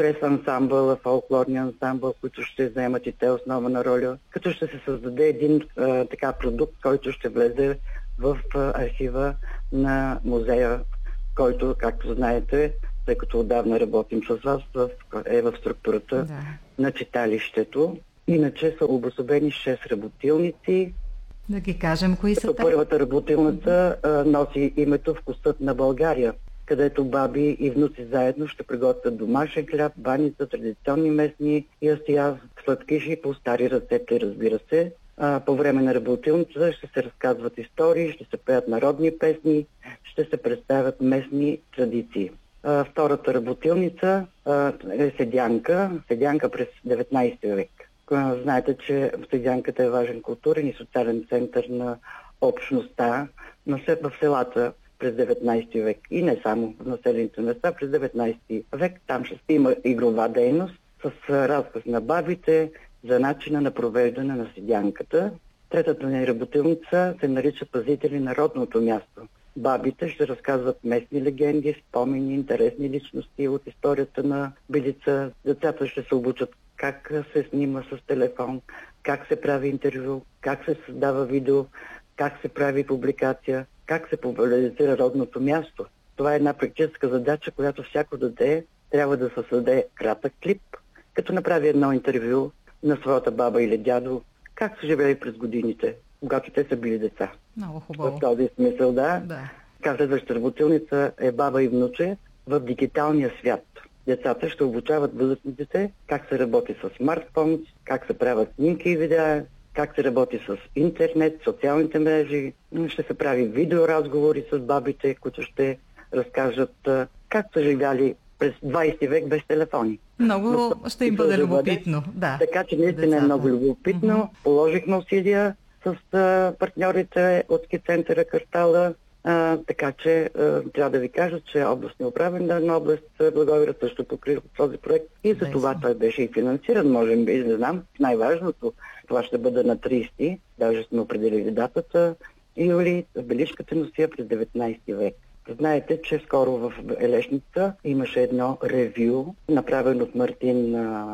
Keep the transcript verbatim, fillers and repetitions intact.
през ансамбъл, фолклорния ансамбъл, които ще заемат и те основна роля, като ще се създаде един а, така продукт, който ще влезе в а, архива на музея, който, както знаете, тъй като отдавна работим с вас, в, е в структурата да. на читалището. Иначе са обособени шест работилници. Да ги кажем кои са те. Първата работилница а, носи името Вкусът на България, където баби и внуци заедно ще приготвят домашен хляб, баница, традиционни местни ястия, сладкиши по стари рецепти, разбира се. А, по време на работилницата ще се разказват истории, ще се пеят народни песни, ще се представят местни традиции. А, втората работилница а, е седянка, седянка през деветнайсети век. Знаете, че седянката е важен културен и социален център на общността в селата през деветнайсети век и не само в населените места. През деветнайсети век там ще има игрова дейност с разказ на бабите за начина на провеждане на седянката. Третата ни работилница се нарича Пазители на родното място. Бабите ще разказват местни легенди, спомени, интересни личности от историята на Белица. Децата ще се обучат как се снима с телефон, как се прави интервю, как се създава видео, как се прави публикация, как се популяризира родното място. Това е една практическа задача, която всяко дете трябва да създаде кратък клип, като направи едно интервю на своята баба или дядо, как са живели през годините, когато те са били деца. Много хубаво. В този смисъл, да. да. Как следващата работилница е баба и внуче в дигиталния свят. Децата ще обучават възрастните как се работи с смартфон, как се правят снимки и видеа, как се работи с интернет, социалните мрежи. Ще се прави видеоразговори с бабите, които ще разкажат как са живяли през двайсети век без телефони. Много Но, ще им бъде любопитно. Да. Така че наистина е много любопитно. Mm-hmm. Положихме усилия с а, партньорите от ски центъра Картала. А, така че а, трябва да ви кажа, че областният управител на област Благоевград също покрива този проект и за това той беше и финансиран, може би, не знам. Най-важното, това ще бъде на трийсети, даже сме определили датата, юли, в Белишката носия през деветнайсети век. Знаете, че скоро в Елешница имаше едно ревю, направено от Мартин